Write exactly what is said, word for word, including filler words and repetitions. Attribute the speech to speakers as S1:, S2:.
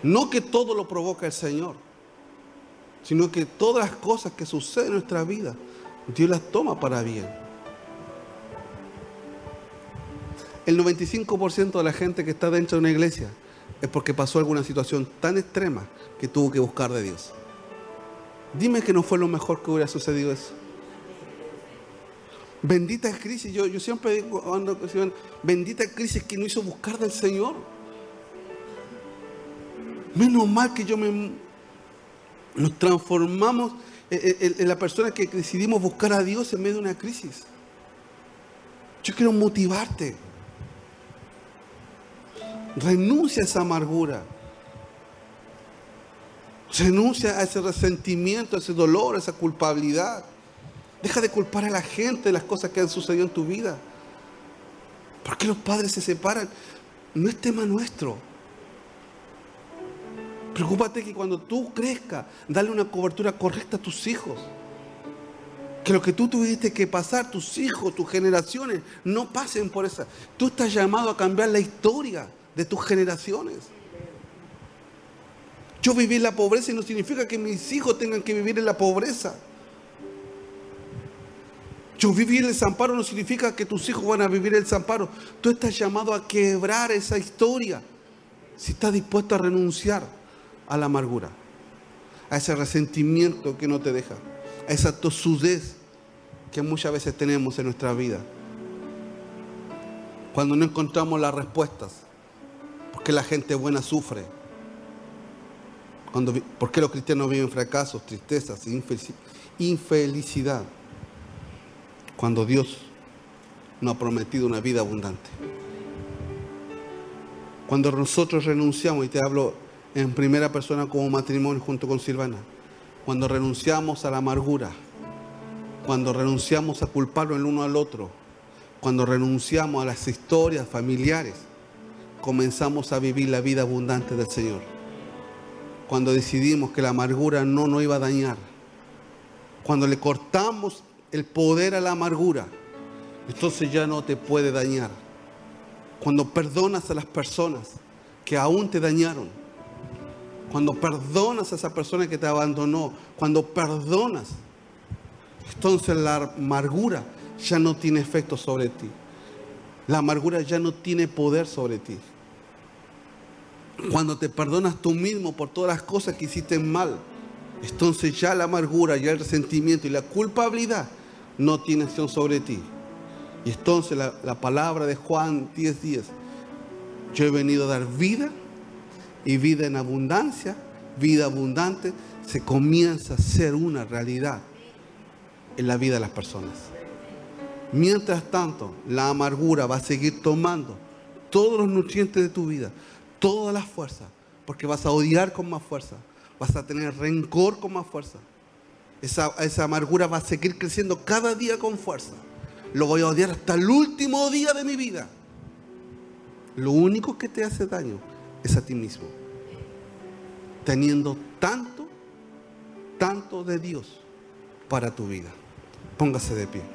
S1: No que todo lo provoca el Señor, sino que todas las cosas que suceden en nuestra vida, Dios las toma para bien. El noventa y cinco por ciento de la gente que está dentro de una iglesia es porque pasó alguna situación tan extrema que tuvo que buscar de Dios. Dime que no fue lo mejor que hubiera sucedido eso. Bendita crisis, yo, yo siempre digo, cuando, bendita crisis que nos hizo buscar del Señor. Menos mal que yo me, nos transformamos en, en, en la persona que decidimos buscar a Dios en medio de una crisis. Yo quiero motivarte. Renuncia a esa amargura. Renuncia a ese resentimiento, a ese dolor, a esa culpabilidad. Deja de culpar a la gente de las cosas que han sucedido en tu vida. ¿Por qué los padres se separan? No es tema nuestro. Preocúpate que cuando tú crezcas, dale una cobertura correcta a tus hijos. Que lo que tú tuviste que pasar, tus hijos, tus generaciones, no pasen por esa. Tú estás llamado a cambiar la historia de tus generaciones. Yo viví en la pobreza y no significa que mis hijos tengan que vivir en la pobreza. Yo viví en el desamparo no significa que tus hijos van a vivir en el desamparo. Tú estás llamado a quebrar esa historia si estás dispuesto a renunciar a la amargura, a ese resentimiento que no te deja, a esa tosudez que muchas veces tenemos en nuestra vida. Cuando no encontramos las respuestas, ¿por qué la gente buena sufre? Cuando, ¿por qué los cristianos viven fracasos, tristezas, infelicidad? Cuando Dios nos ha prometido una vida abundante. Cuando nosotros renunciamos, y te hablo en primera persona como matrimonio junto con Silvana, cuando renunciamos a la amargura, cuando renunciamos a culparnos el uno al otro, cuando renunciamos a las historias familiares, comenzamos a vivir la vida abundante del Señor. Cuando decidimos que la amargura no nos iba a dañar, cuando le cortamos el poder a la amargura, entonces ya no te puede dañar. Cuando perdonas a las personas que aún te dañaron, cuando perdonas a esa persona que te abandonó, cuando perdonas, entonces la amargura ya no tiene efecto sobre ti. La amargura ya no tiene poder sobre ti. Cuando te perdonas tú mismo por todas las cosas que hiciste mal, entonces ya la amargura, ya el resentimiento y la culpabilidad no tiene acción sobre ti. Y entonces la, la palabra de Juan diez diez, yo he venido a dar vida y vida en abundancia, vida abundante, se comienza a ser una realidad en la vida de las personas. Mientras tanto, la amargura va a seguir tomando todos los nutrientes de tu vida, todas las fuerzas, porque vas a odiar con más fuerza, vas a tener rencor con más fuerza. Esa, esa amargura va a seguir creciendo cada día con fuerza. Lo voy a odiar hasta el último día de mi vida. Lo único que te hace daño es a ti mismo, teniendo tanto, tanto de Dios para tu vida. Póngase de pie.